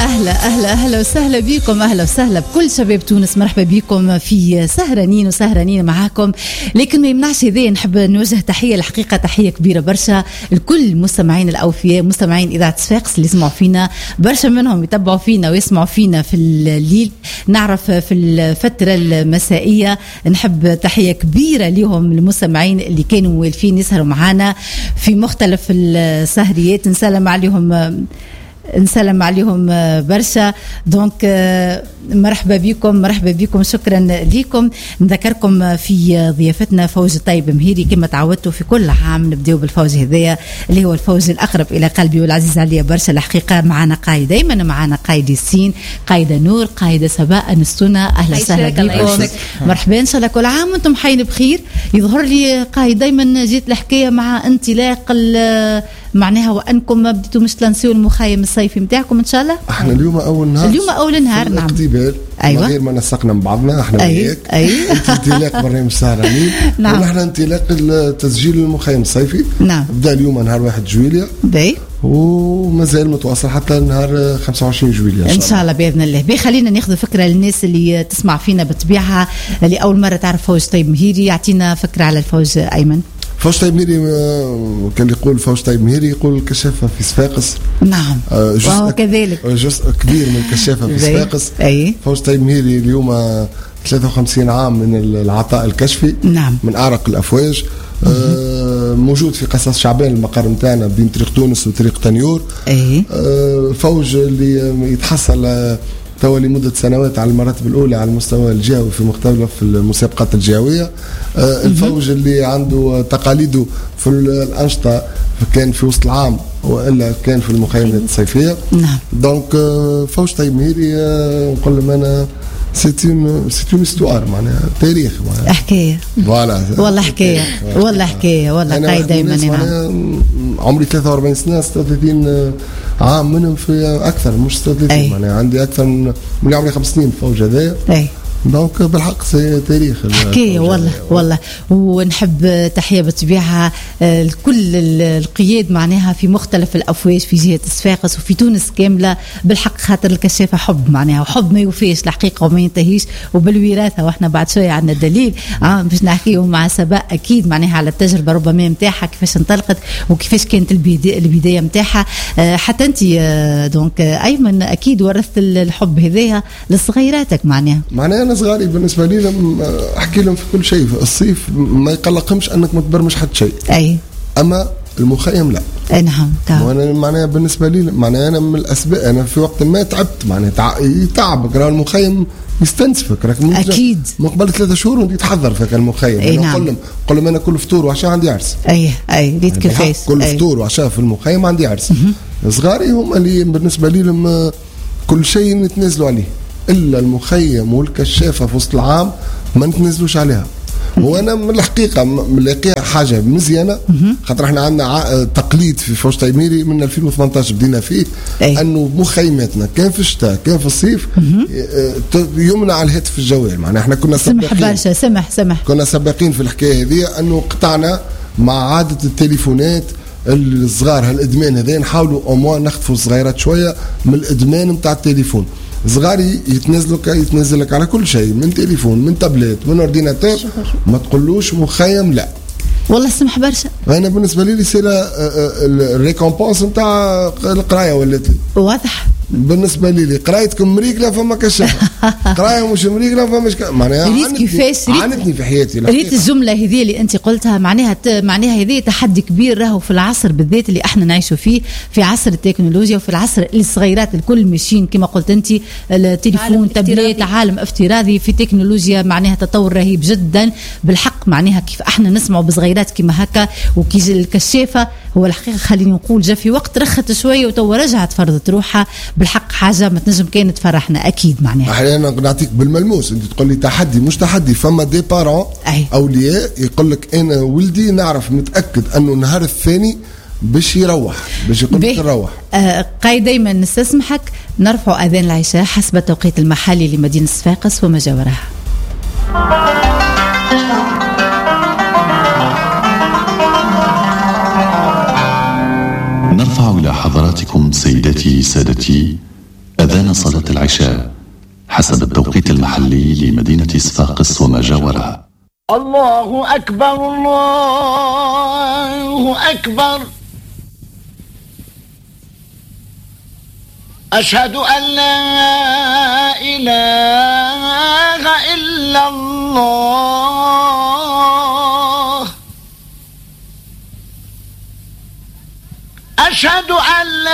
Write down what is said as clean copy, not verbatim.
أهلا وسهلا بكم، أهلا وسهلا بكل شباب تونس. مرحبا بكم في سهرانين معاكم. لكن ما يمنعش هذا نحب نوجه تحية، الحقيقة تحية كبيرة برشا لكل مستمعين الأوفياء، مستمعين إذاعة صفاقس اللي يسمعوا فينا، برشا منهم يتبعوا فينا ويسمعوا فينا في الليل، نعرف في الفترة المسائية. نحب تحية كبيرة لهم المستمعين اللي كانوا موالفين يسهروا معنا في مختلف السهريات، نسلم عليهم برشا. دونك مرحبا بكم، شكرا لكم. نذكركم في ضيافتنا فوز طيب مهيري، كما تعودتوا في كل عام نبداو بالفوز هذايا اللي هو الفوز الأقرب إلى قلبي والعزيز عليا برشا. الحقيقة معنا قايد، دايما معنا قايد ياسين، قايدة نور، قايدة سباء أنستونا، أهلا وسهلا بكم. مرحبا، إن شاء الله كل عام وأنتم حيين بخير. يظهر لي قايد دايما جيت الحكاية مع انطلاق معناها وأنكم ما بديتوا مش تلانسيو المخيم الصيفي متاعكم إن شاء الله. احنا اليوم أول نهار نعم. اقتبال. أيوة. غير ما نسقنا من بعضنا احنا وياك. أيوة. انطلاق برنامج سهرانين. نعم. ونحن انطلاق التسجيل المخيم الصيفي. نعم. بدأ اليوم نهار 1 جويليا. باهي. ومازال متواصل حتى نهار 25 جويليا إن شاء الله بإذن الله. خلينا ناخذ فكرة للناس اللي تسمع فينا بطبيعها، اللي أول مرة تعرف فوز طيب مهيري. يعطينا فكرة على الفوز أيمن. فوز طيب مهيري كان يقول فوز طيب مهيري يقول كشافة في صفاقس. نعم. وهو كذلك جزء كبير من كشافة في صفاقس. فوز طيب مهيري اليوم 53 عام من العطاء الكشفي. نعم. من أعرق الأفواج. موجود في قصص شعبان المقر متاعنا بين طريق تونس وطريق تنيور. فوج اللي يتحصل توا لمدة سنوات على المراتب الأولى على المستوى الجهوي في مختلف المسابقات الجهوية. الفوج اللي عنده تقاليده في الأنشطة كان في وسط العام وإلا كان في المخيمات الصيفية. نعم. دونك فوج طيب مهيري نقول لهم أنا سيتون استوار، معناها تاريخ، معناها حكاية. والله حكاية والله قايد دايما. نعم. عمري 43 سنة، 36 عام منهم في أكثر مش 36. معناها عندي أكثر من عمري 5 سنين في الفوج هذايا. دونك بالحق تاريخ حكاية والله. ونحب تحية بالطبيعة لكل القياد معناها في مختلف الأفواج في جهة صفاقس وفي تونس كاملة. بالحق خاطر الكشافة حب معناها، وحب ما يوفيش الحقيقة وما ينتهيش، وبالوراثة. واحنا بعد شوية عندنا الدليل باش نحكيه مع سباء أكيد معناها على التجربة ربما متاعها كيفاش انطلقت وكيفاش كانت البداية متاعها. حتى أنت دونك أيمن أكيد ورثت الحب هذايا لصغيراتك معناها. أنا صغاري بالنسبة لي أحكي لهم في كل شيء. في الصيف ما يقلقهمش أنك ما تبرمش حد شيء. أما المخيم لا. نعم. وانا معناها بالنسبة لي معناها أنا من الأسباب أنا في وقت ما تعبت معناها يتعبك. راه المخيم يستنسفك، راك أكيد من قبل 3 شهور وانت تتحضر في المخيم. نعم. قل لهم أنا كل فطور وعشاء عندي عرس. ريت كيفاش كل فطور وعشاء في المخيم عندي عرس. صغاري هم اللي بالنسبة لي لهم كل شيء نتنازلوا عليه إلا المخيم والكشافة في وسط العام ما نتنزلوش عليها. وانا من الحقيقه ملاقيها حاجه مزيانه، خاطر احنا عندنا تقليد في فوج طيب مهيري من 2018 بدينا فيه. انه مخيماتنا كان في الشتاء كان في الصيف يمنع الهاتف الجوال. معناها احنا كنا سباقين سمح كنا سباقين في الحكايه هذه، انه قطعنا مع عاده التليفونات الصغار. هالادمان هذا نحاولوا اوموا نخطفوا الصغيرات شويه من الادمان نتاع التليفون. صغاري يتنزلك على كل شيء، من تليفون من تابلت من اورديناتور، ما تقولوش مخيم لا. والله سمح برشا. انا بالنسبه لي سيلا الريكومبونس نتاع القرايه ولات واضح. بالنسبه لي قرايتكم مريقله فما كشافه، قرايه مش مريقله فماش معناها عانتني في حياتي. ريت الجمله هذه اللي انت قلتها معناها هذه تحدي كبير راهو في العصر بالذات اللي احنا نعيشوا فيه، في عصر التكنولوجيا وفي العصر اللي الصغيرات الكل ماشيين كما قلت انت التليفون تابلت عالم افتراضي في تكنولوجيا معناها تطور رهيب جدا. بالحق معناها كيف احنا نسمعوا بصغيرات كما هكا وكي الكشافه هو الحقيقه خليني نقول جا في وقت رخت شويه وتوا رجعت فرضت روحها. بالحق حاجه ما تنجم كانت تفرحنا اكيد معناها. احيانا نعطيك بالملموس، انت تقول لي تحدي مش تحدي. فما دي بارون اولياء يقول لك انا ولدي نعرف متاكد انه النهار الثاني باش يروح باش يقول لك نروح. قايد دايما نستسمحك نرفع اذان العشاء حسب التوقيت المحلي لمدينه صفاقس وما جاورها. نرفع إلى حضراتكم سيداتي سادتي أذان العشاء حسب التوقيت المحلي لمدينة صفاقس وما جاورها. الله أكبر الله أكبر أشهد أن لا إله إلا الله أشهد أن لا